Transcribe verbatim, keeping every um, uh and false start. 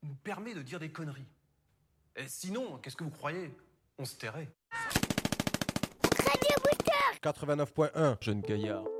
nous permet de dire des conneries. Et sinon, qu'est-ce que vous croyez? On se tairait. Radio Booster quatre-vingt-neuf point un. Jeune Gaillard.